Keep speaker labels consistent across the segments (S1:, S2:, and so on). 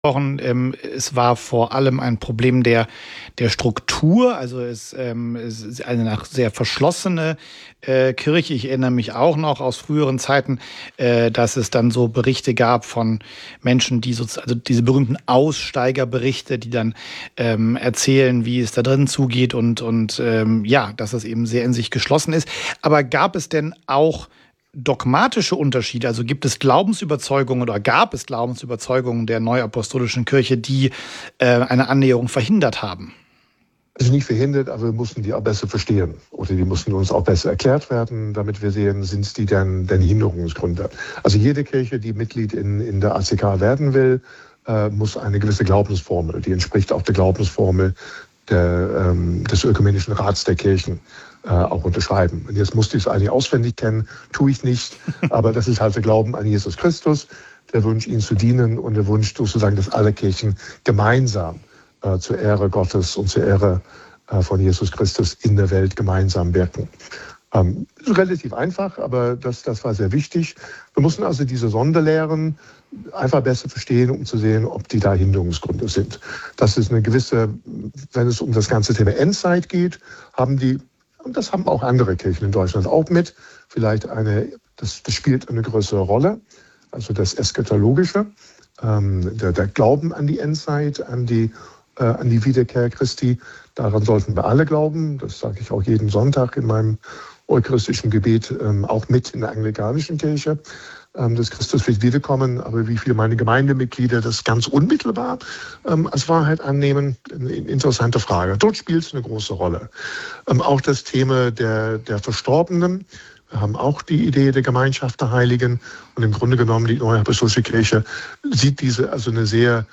S1: Es war vor allem ein Problem der Struktur, also es ist eine sehr verschlossene Kirche. Ich erinnere mich auch noch aus früheren Zeiten, dass es dann so Berichte gab von Menschen, also diese berühmten Aussteigerberichte, die dann erzählen, wie es da drin zugeht und dass es eben sehr in sich geschlossen ist. Aber gab es denn auch dogmatische Unterschiede? Also gab es Glaubensüberzeugungen der Neuapostolischen Kirche, die eine Annäherung verhindert haben?
S2: Also nicht verhindert, aber wir mussten die auch besser verstehen. Oder die mussten uns auch besser erklärt werden, damit wir sehen, sind die denn Hinderungsgründe. Also jede Kirche, die Mitglied in der ACK werden will, muss eine gewisse Glaubensformel, die entspricht auch der Glaubensformel des Ökumenischen Rats der Kirchen, auch unterschreiben. Und jetzt musste ich es eigentlich auswendig kennen, tue ich nicht, aber das ist halt der Glauben an Jesus Christus, der Wunsch, ihm zu dienen und der Wunsch sozusagen, dass alle Kirchen gemeinsam zur Ehre Gottes und zur Ehre von Jesus Christus in der Welt gemeinsam wirken. Relativ einfach, aber das war sehr wichtig. Wir mussten also diese Sonderlehren einfach besser verstehen, um zu sehen, ob die da Hinderungsgründe sind. Das ist eine gewisse, wenn es um das ganze Thema Endzeit geht, und das haben auch andere Kirchen in Deutschland auch mit, vielleicht das spielt eine größere Rolle, also das Eschatologische, der Glauben an die Endzeit, an die Wiederkehr Christi. Daran sollten wir alle glauben. Das sage ich auch jeden Sonntag in meinem eucharistischen Gebet, auch mit in der anglikanischen Kirche, dass Christus wird wiederkommen. Aber wie viele meine Gemeindemitglieder das ganz unmittelbar als Wahrheit annehmen, eine interessante Frage. Dort spielt es eine große Rolle. Auch das Thema der Verstorbenen. Wir haben auch die Idee der Gemeinschaft der Heiligen. Und im Grunde genommen die Neue Apostolische Kirche sieht diese also eine sehr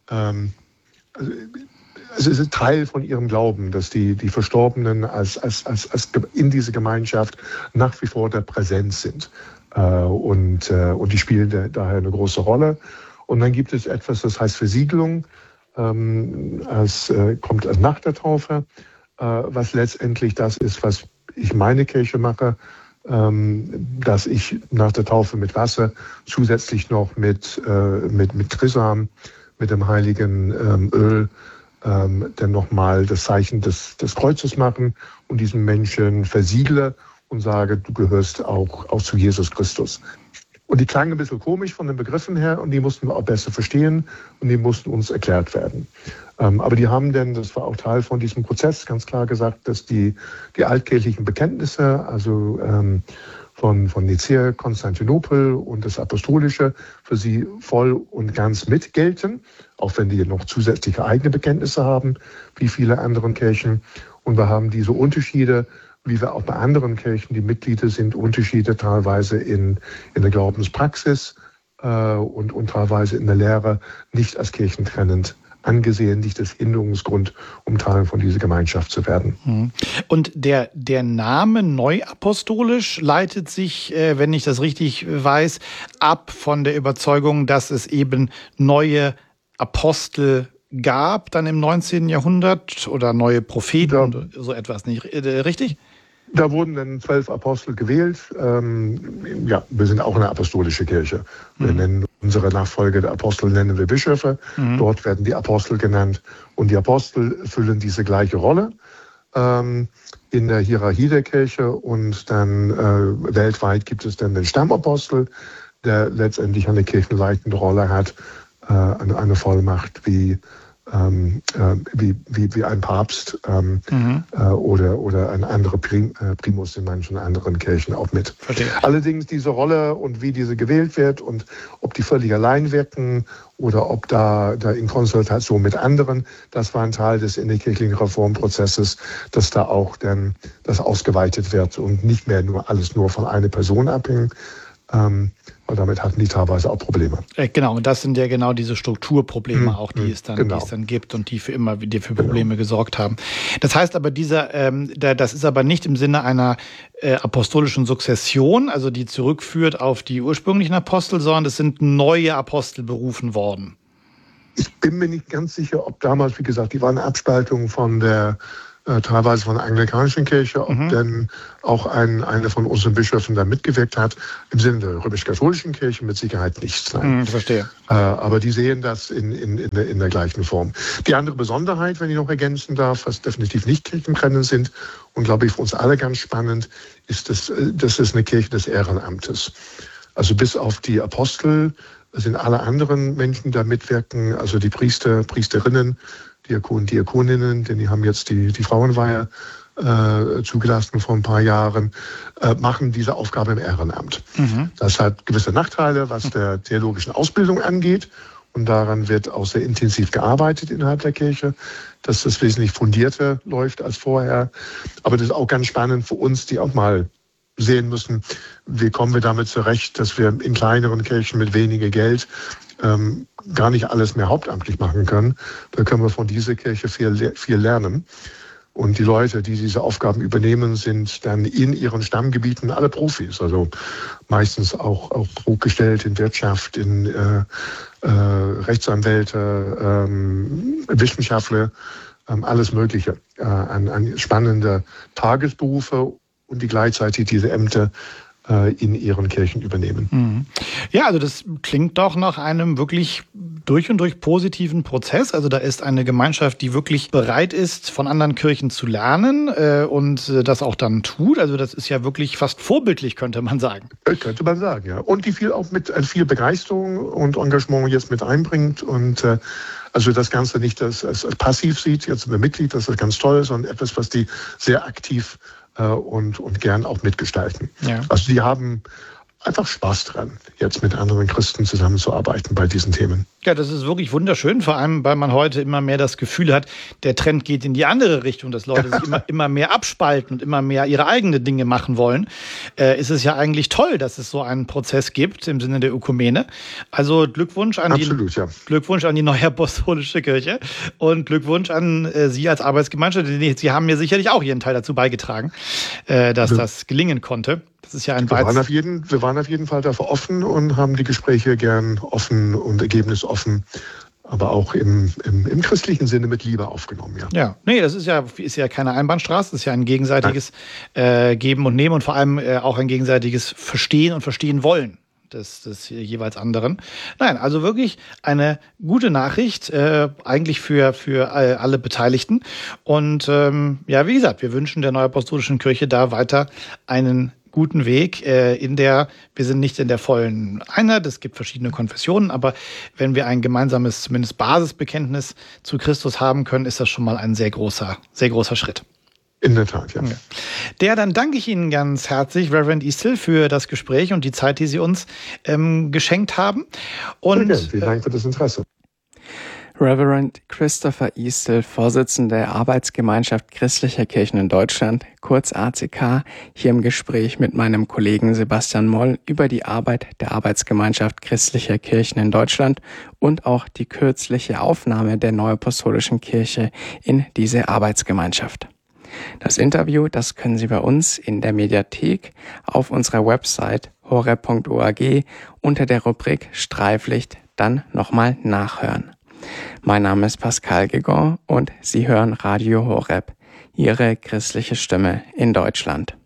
S2: es ist Teil von ihrem Glauben, dass die Verstorbenen als in dieser Gemeinschaft nach wie vor der Präsenz sind. Und die spielen daher eine große Rolle. Und dann gibt es etwas, das heißt Versiegelung. Kommt nach der Taufe, was letztendlich das ist, was ich meine Kirche mache, dass ich nach der Taufe mit Wasser zusätzlich noch mit Chrisam, mit dem heiligen Öl, dann nochmal das Zeichen des Kreuzes machen und diesen Menschen versiegle und sage, du gehörst auch zu Jesus Christus. Und die klangen ein bisschen komisch von den Begriffen her und die mussten wir auch besser verstehen und die mussten uns erklärt werden. Aber die haben dann, das war auch Teil von diesem Prozess, ganz klar gesagt, dass die altkirchlichen Bekenntnisse, also von Nicäa, Konstantinopel und das Apostolische für sie voll und ganz mit gelten, auch wenn die noch zusätzliche eigene Bekenntnisse haben, wie viele anderen Kirchen. Und wir haben diese Unterschiede, wie wir auch bei anderen Kirchen, die Mitglieder sind, Unterschiede teilweise in der Glaubenspraxis und teilweise in der Lehre nicht als kirchentrennend angesehen, nicht als Hinderungsgrund, um Teil von dieser Gemeinschaft zu werden.
S1: Und der Name Neuapostolisch leitet sich, wenn ich das richtig weiß, ab von der Überzeugung, dass es eben neue Apostel gab, dann im 19. Jahrhundert oder neue Propheten oder so etwas, nicht richtig?
S2: Da wurden dann 12 Apostel gewählt. Wir sind auch eine apostolische Kirche. Wir nennen unsere Nachfolger der Apostel, nennen wir Bischöfe. Dort werden die Apostel genannt. Und die Apostel füllen diese gleiche Rolle in der Hierarchie der Kirche. Und dann weltweit gibt es dann den Stammapostel, der letztendlich eine kirchenleitende Rolle hat, eine Vollmacht wie ein Papst oder ein anderer Primus in manchen anderen Kirchen auch mit.
S1: Verstehe.
S2: Allerdings diese Rolle und wie diese gewählt wird und ob die völlig allein wirken oder ob da in Konsultation mit anderen, das war ein Teil des innerkirchlichen Reformprozesses, dass da auch dann das ausgeweitet wird und nicht mehr alles nur von einer Person abhängt. Und damit hatten die teilweise auch Probleme.
S1: Genau, und das sind ja genau diese Strukturprobleme auch, die es dann gibt und die für Probleme gesorgt haben. Das heißt aber, das ist aber nicht im Sinne einer apostolischen Sukzession, also die zurückführt auf die ursprünglichen Apostel, sondern es sind neue Apostel berufen worden.
S2: Ich bin mir nicht ganz sicher, ob damals, wie gesagt, die war eine Abspaltung von der teilweise von der anglikanischen Kirche, ob denn auch eine von unseren Bischöfen da mitgewirkt hat. Im Sinne der römisch-katholischen Kirche mit Sicherheit nicht. Nein.
S1: Verstehe.
S2: Aber die sehen das in der gleichen Form. Die andere Besonderheit, wenn ich noch ergänzen darf, was definitiv nicht kirchentrennend sind und glaube ich für uns alle ganz spannend, ist, das ist eine Kirche des Ehrenamtes. Also bis auf die Apostel sind alle anderen Menschen da mitwirken, also die Priester, Priesterinnen, Diakon, Diakoninnen, denn die haben jetzt die Frauenweihe zugelassen vor ein paar Jahren, machen diese Aufgabe im Ehrenamt. Das hat gewisse Nachteile, was der theologischen Ausbildung angeht. Und daran wird auch sehr intensiv gearbeitet innerhalb der Kirche, dass das wesentlich fundierter läuft als vorher. Aber das ist auch ganz spannend für uns, die auch mal sehen müssen, wie kommen wir damit zurecht, dass wir in kleineren Kirchen mit weniger Geld gar nicht alles mehr hauptamtlich machen können. Da können wir von dieser Kirche viel lernen. Und die Leute, die diese Aufgaben übernehmen, sind dann in ihren Stammgebieten alle Profis. Also meistens auch hochgestellt in Wirtschaft, in Rechtsanwälte, Wissenschaftler, alles Mögliche an spannende Tagesberufe und die gleichzeitig diese Ämter in ihren Kirchen übernehmen.
S1: Ja, also das klingt doch nach einem wirklich durch und durch positiven Prozess. Also da ist eine Gemeinschaft, die wirklich bereit ist, von anderen Kirchen zu lernen und das auch dann tut. Also das ist ja wirklich fast vorbildlich, könnte man sagen.
S2: Könnte man sagen, ja. Und die viel auch mit viel Begeisterung und Engagement jetzt mit einbringt und also das Ganze nicht als passiv sieht, jetzt ein Mitglied, das ist ganz toll, sondern etwas, was die sehr aktiv und gern auch mitgestalten. Ja. Also die haben einfach Spaß dran, jetzt mit anderen Christen zusammenzuarbeiten bei diesen Themen.
S1: Ja, das ist wirklich wunderschön, vor allem, weil man heute immer mehr das Gefühl hat, der Trend geht in die andere Richtung, dass Leute sich immer mehr abspalten und immer mehr ihre eigenen Dinge machen wollen. Ist es ja eigentlich toll, dass es so einen Prozess gibt im Sinne der Ökumene. Also Glückwunsch an die Neue Apostolische Kirche und Glückwunsch an Sie als Arbeitsgemeinschaft. Sie haben mir sicherlich auch Ihren Teil dazu beigetragen, dass das gelingen konnte. Das ist ja ein
S2: wir waren auf jeden Fall dafür offen und haben die Gespräche gern offen und ergebnisoffen, aber auch im christlichen Sinne mit Liebe aufgenommen.
S1: Ja, nee, das ist ja keine Einbahnstraße, das ist ja ein gegenseitiges Geben und Nehmen und vor allem auch ein gegenseitiges Verstehen und Verstehen wollen des jeweils anderen. Nein, also wirklich eine gute Nachricht, eigentlich für alle Beteiligten. Und ja, wie gesagt, wir wünschen der Neuapostolischen Kirche da weiter einen guten Weg, wir sind nicht in der vollen Einheit, es gibt verschiedene Konfessionen, aber wenn wir ein gemeinsames, zumindest Basisbekenntnis zu Christus haben können, ist das schon mal ein sehr großer Schritt.
S2: In der Tat, ja.
S1: Dann danke ich Ihnen ganz herzlich, Reverend Eastil, für das Gespräch und die Zeit, die Sie uns geschenkt haben. Und
S2: vielen Dank für das Interesse.
S3: Reverend Christopher Eastil, Vorsitzender der Arbeitsgemeinschaft Christlicher Kirchen in Deutschland, kurz ACK, hier im Gespräch mit meinem Kollegen Sebastian Moll über die Arbeit der Arbeitsgemeinschaft Christlicher Kirchen in Deutschland und auch die kürzliche Aufnahme der Neuapostolischen Kirche in diese Arbeitsgemeinschaft. Das Interview, das können Sie bei uns in der Mediathek auf unserer Website horeb.org unter der Rubrik Streiflicht dann nochmal nachhören. Mein Name ist Pascal Gegon und Sie hören Radio Horeb, Ihre christliche Stimme in Deutschland.